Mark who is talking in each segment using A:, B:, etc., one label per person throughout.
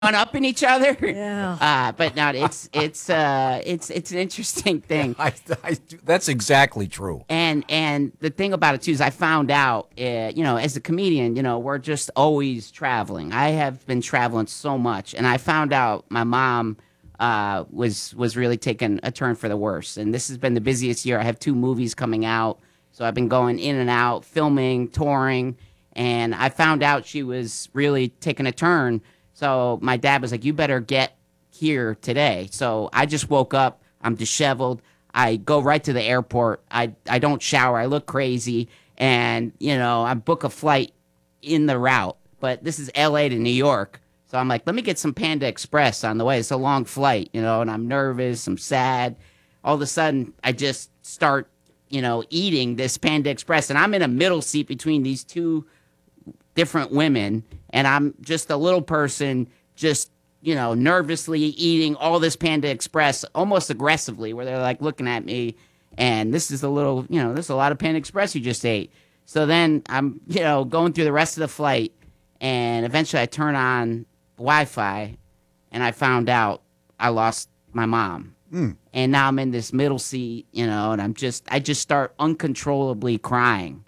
A: one up in each other.
B: Yeah.
A: But no, it's an interesting thing.
C: That's exactly true.
A: And the thing about it too is I found out, as a comedian, we're just always traveling. I have been traveling so much, and I found out my mom was really taking a turn for the worse. And this has been the busiest year. I have 2 movies coming out, so I've been going in and out, filming, touring, and I found out she was really taking a turn. So my dad was like, "You better get here today." So I just woke up. I'm disheveled. I go right to the airport. I don't shower. I look crazy. And, I book a flight in the route. But this is L.A. to New York. So I'm like, let me get some Panda Express on the way. It's a long flight, and I'm nervous. I'm sad. All of a sudden, I just start, eating this Panda Express. And I'm in a middle seat between these 2 different women. And I'm just a little person just nervously eating all this Panda Express almost aggressively, where they're like looking at me, and this is a little, this is a lot of Panda Express you just ate. So then I'm, going through the rest of the flight, and eventually I turn on Wi-Fi, and I found out I lost my mom. And now I'm in this middle seat, and I just start uncontrollably crying.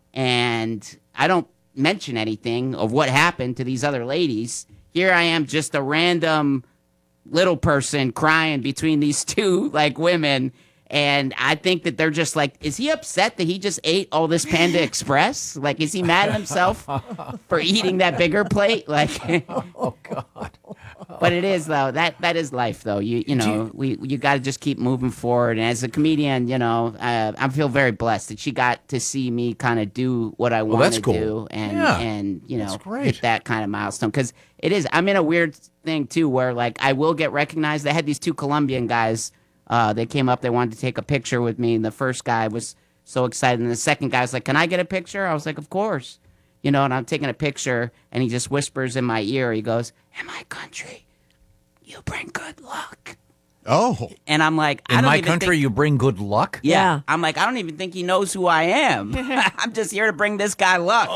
A: And I don't mention anything of what happened to these other ladies. Here I am, just a random little person crying between these 2 women, and I think that they're just like, is he upset that he just ate all this Panda Express? Like, is he mad at himself for eating that bigger plate?
C: Oh God!
A: But it is though. That is life though. You got to just keep moving forward. And as a comedian, I feel very blessed that she got to see me kind of do what I want to do, and hit that kind of milestone. Because it is. I'm in a weird thing too, where I will get recognized. I had these 2 Colombian guys. They came up. They wanted to take a picture with me, and the first guy was so excited, and the second guy was like, "Can I get a picture?" I was like, "Of course." And I'm taking a picture, and he just whispers in my ear. He goes, "In my country, you bring good luck."
D: Oh.
A: And I'm like,
C: in my country, you bring good luck?
A: Yeah. I'm like, I don't even think he knows who I am. I'm just here to bring this guy luck.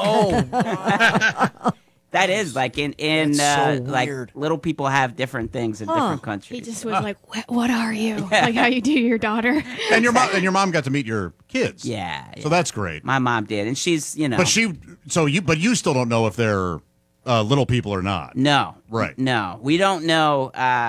C: Oh.
A: That is in
C: so weird.
A: Little people have different things in different countries.
E: He just was like, what are you? Like how you do your daughter.
D: And your mom got to meet your kids.
A: Yeah.
D: So that's great.
A: My mom did, and she's
D: But you still don't know if they're little people or not.
A: No.
D: Right.
A: No, we don't know.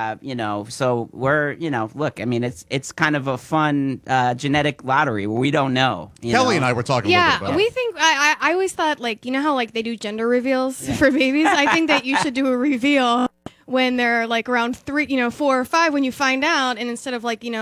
A: So we're look. I mean, it's kind of a fun genetic lottery where we don't know.
D: Kelly and I were talking. A little bit about
E: we think. I always thought how they do gender reveals for babies. I think that you should do a reveal when they're around 3, 4 or 5 when you find out, and instead of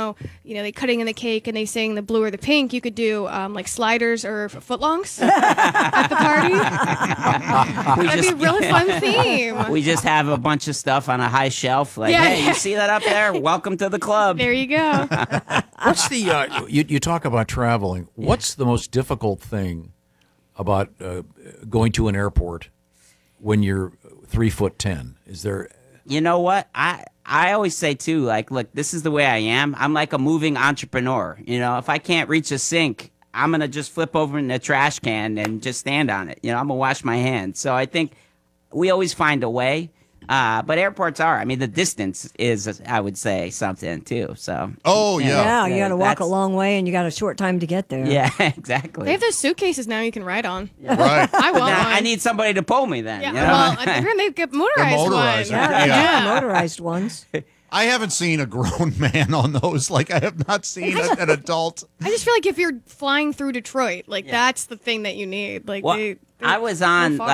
E: they cutting in the cake and they saying the blue or the pink, you could do sliders or footlongs at the party. That'd be a really fun theme.
A: We just have a bunch of stuff on a high shelf. Hey, you see that up there? Welcome to the club.
E: There you go.
C: What's the you talk about traveling? What's the most difficult thing about going to an airport when you're 3'10"? Is there?
A: You know what? I always say too, look, this is the way I am. I'm like a moving entrepreneur. If I can't reach a sink, I'm gonna just flip over in a trash can and just stand on it. I'm gonna wash my hands. So I think we always find a way. But airports are. I mean, the distance is, I would say, something too. So.
D: Oh yeah.
B: Yeah, you got to walk a long way, and you got a short time to get there.
A: Yeah, exactly.
E: They have those suitcases now you can ride on.
D: Right.
E: I want one.
A: I need somebody to pull me then.
E: Yeah.
A: You know?
E: Well, I think they get motorized
D: motorized,
E: ones.
B: Yeah, motorized ones.
D: I haven't seen a grown man on those. I have not seen an adult.
E: I just feel like if you're flying through Detroit, that's the thing that you need.
A: I was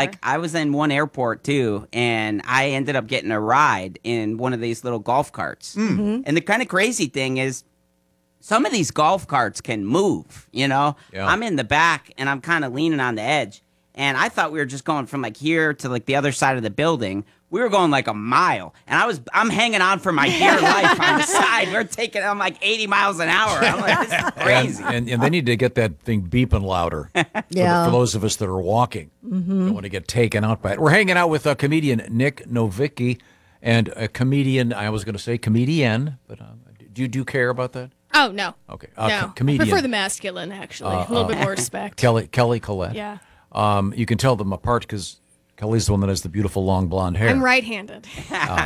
A: I was in one airport too, and I ended up getting a ride in one of these little golf carts.
B: Mm-hmm.
A: And the kind of crazy thing is, some of these golf carts can move.
C: Yeah.
A: I'm in the back, and I'm kind of leaning on the edge, and I thought we were just going from here to the other side of the building. We were going a mile, and I'm hanging on for my dear life on the side. I'm 80 miles an hour. I'm like, this is crazy.
C: And they need to get that thing beeping louder.
B: Yeah.
C: For those of us that are walking. Don't want to get taken out by it. We're hanging out with a comedian, Nick Novicki, and a comedian, I was going to say comedian, but do you care about that?
E: Oh, no.
C: Okay.
E: No.
C: Comedian.
E: I prefer the masculine, actually. A little bit more respect.
C: Kelly Collette.
E: Yeah.
C: You can tell them apart because Kelly's the one that has the beautiful long blonde hair.
E: I'm right-handed.